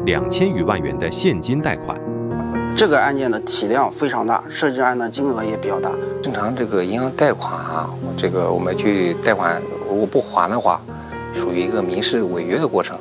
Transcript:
2000余万元的现金贷款。 这个案件的体量非常大，涉及案的金额也比较大。 正常这个银行贷款我们去贷款，如果不还的话，属于一个民事违约的过程。